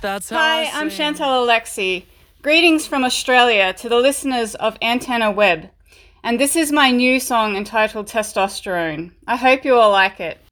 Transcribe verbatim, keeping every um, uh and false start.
that's how Hi, I I'm sing. Chantal Alexi. Greetings from Australia to the listeners of Antenna Web. And this is my new song entitled Testosterone. I hope you all like it.